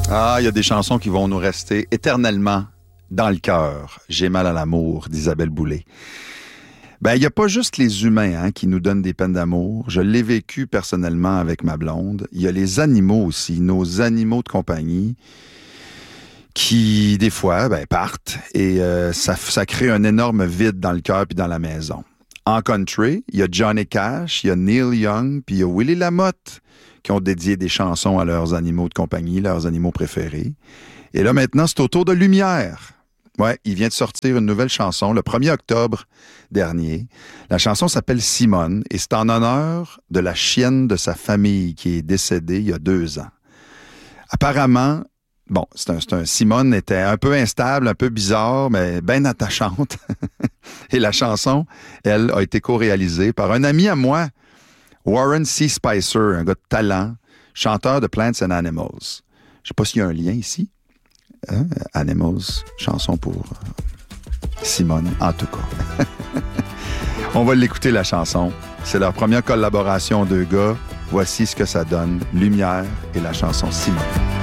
Ah, il y a des chansons qui vont nous rester éternellement dans le cœur. J'ai mal à l'amour d'Isabelle Boulay. Ben, il n'y a pas juste les humains qui nous donnent des peines d'amour. Je l'ai vécu personnellement avec ma blonde. Il y a les animaux aussi, nos animaux de compagnie, qui, des fois, partent et ça crée un énorme vide dans le cœur puis dans la maison. En country, il y a Johnny Cash, il y a Neil Young, puis il y a Willie Lamotte qui ont dédié des chansons à leurs animaux de compagnie, leurs animaux préférés. Et là, maintenant, c'est au tour de Lumière. Ouais, il vient de sortir une nouvelle chanson le 1er octobre dernier. La chanson s'appelle Simone et c'est en honneur de la chienne de sa famille qui est décédée il y a 2 ans. Apparemment, Simone était un peu instable, un peu bizarre, mais bien attachante. Et la chanson, elle, a été co-réalisée par un ami à moi, Warren C. Spicer, un gars de talent, chanteur de Plants and Animals. Je ne sais pas s'il y a un lien ici. Animals, chanson pour Simone, en tout cas. On va l'écouter, la chanson. C'est leur première collaboration, 2 gars. Voici ce que ça donne. Lumière et la chanson Simone.